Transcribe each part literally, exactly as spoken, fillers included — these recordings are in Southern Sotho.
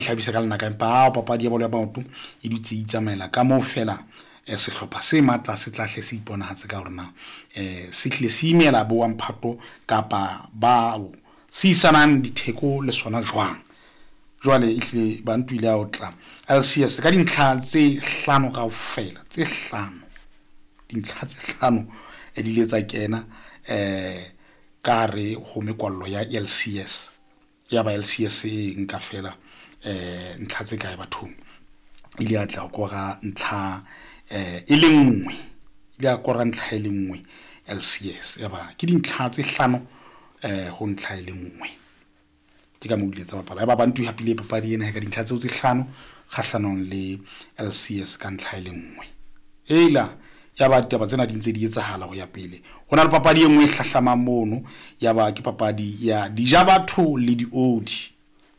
tlhabisa ka lena ka empa a papadi ya bolo ya maoto e dutse itsamaela ka mo fela eh sehlopha se matla se tlahle se iponahatse ka horna eh se hle se imela bo wamphato kapa ba sisanang ditheko le sona jwang jwale ihle ba ntwile a otla L C S ka dintlha tse hlano kaofela tse hlano dintlha tse hlano e di letsa kena eh ka re ho mekwallo ya L C S ya ba L C S e nka fela eh ntlha tse kae bathong ile a tla go ga ntlha eh e le nngwe ile a go ra ntlha e le nngwe L C S ya ba ke dintlha tse hlano eh ho ntlha e le nngwe ke ka mo ile tsa bapala ba bantu hapile papadi ena ka dintlha tse tse hlano khahlanong le L C S ka ntlha e le nngwe ela ya ba taba tsena di ntse di etsahala go ya pele hona le papadi e nngwe khahlama mono ya ba ke papadi ya dijabatho le diodi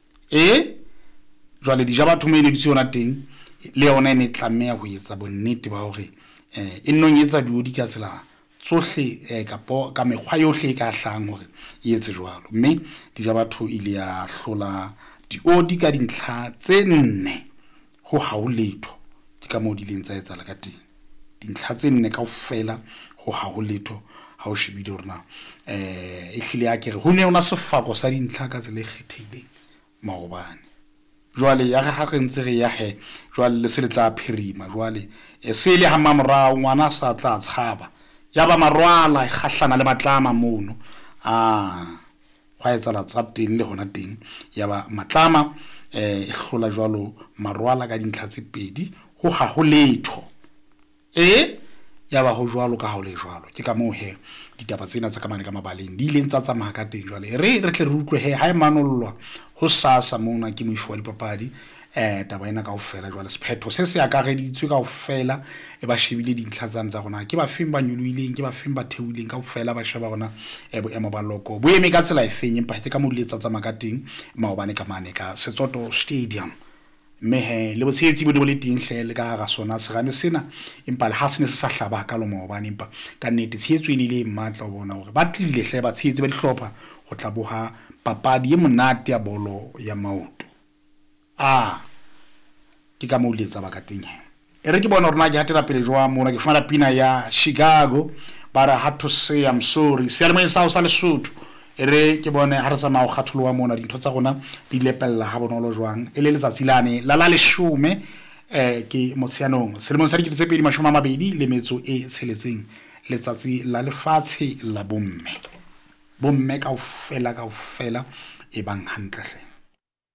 eh jwale dijabatho me ne di tsona teng le yona ene tlameha ho etsa bonnete ba hore eh e nong etsa diodi ka tsela tsohle eh kapo ka mekgwa yohle ka hlang hore e etse jwalo mme dijabatho ile ya hlola diodi ka dintlha tse nne ho hauletho ke ka mo di leng tsa etsa la ka teng dintlha tse nne kaofela ho hauletho ha o shebile rona eh e hlile ya kere ho ne ona sefako sa dintlha ka tsela e kgethileng maobane jwale ya ga ga ntse re ya he jwale le se le tla phirima jwale e se le ha mamorao ngwana sa tla tshaba ya ba marwala e khahlana le matlama mono ah wa etsa la tsa teng le hona teng ya ba matlama eh e hlola jwalo marwala ka dintlha tse pedi ho ha ho letho eh ya ba ho jwalo ka ha o le jwalo ke ka mo he ditaba tsena tsa kamane ka mabaleng di ile ntsa tsamaya ka teng jwale re re tle re utlwe he ha e manollwa ho sasa mona ke moshwa dipapadi eh taba ena kaofela jwale sephetho se se akareditswe kaofela e ba shebile dintlha tsa ntsa gona ke ba feng ba nyuluileng ke ba feng ba theuleng kaofela ba sheba gona e bo ema ba loko bo eme ka tsela e feng empa ke ka mo letsa tsa makating maobane ka mane ka Setsoto Stadium mehe le botshetsi bo le teng hlele ka ga sona se game sena empa le ha se ne se sa hlaba ka lo maobane empa ka nnete tshetso ile le matla o bona hore ba tlile hle ba tshetsi ba dihlopha go tla boha papadi e monate ya bolo ya maoto ah ke ka mo letsa ba ka teng he e re ke bona rona ke hatela pele jwa mona ke fana pina ya Chicago but I had to say I'm sorry se re mo sa o sa Lesotho ere ke bone ha re sa ma o khatholowa mona dintho tsa gona di lepella ha bonolo jwang ele letsatsi lane la la leshome eh ke motshianong selemo sa dikete tse pedi mashome a mabedi le metso e tsheletseng letsatsi la lefatshe la bomme bomme kaofela kaofela e bang hantle.